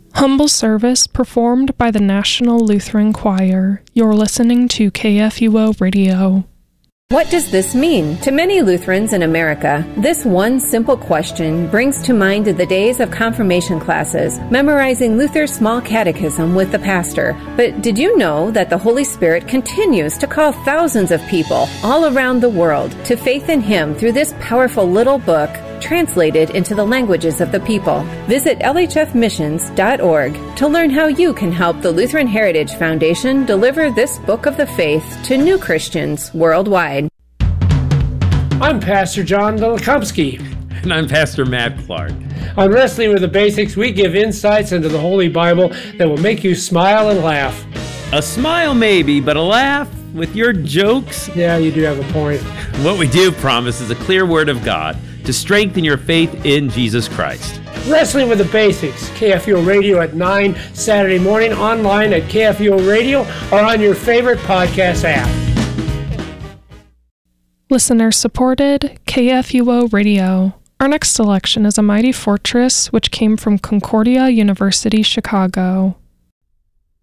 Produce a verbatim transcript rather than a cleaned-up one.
Humble service performed by the National Lutheran Choir. You're listening to K F U O Radio. What does this mean? To many Lutherans in America, this one simple question brings to mind the days of confirmation classes, memorizing Luther's small catechism with the pastor. But did you know that the Holy Spirit continues to call thousands of people all around the world to faith in Him through this powerful little book, translated into the languages of the people? Visit L H F missions dot org to learn how you can help the Lutheran Heritage Foundation deliver this book of the faith to new Christians worldwide. I'm Pastor John Dolikomski. And I'm Pastor Matt Clark. On Wrestling with the Basics, we give insights into the Holy Bible that will make you smile and laugh. A smile maybe, but a laugh with your jokes? Yeah, you do have a point. What we do promise is a clear word of God to strengthen your faith in Jesus Christ. Wrestling with the Basics, K F U O Radio at nine Saturday morning, online at K F U O Radio or on your favorite podcast app. Listener supported K F U O Radio. Our next selection is A Mighty Fortress, which came from Concordia University, Chicago.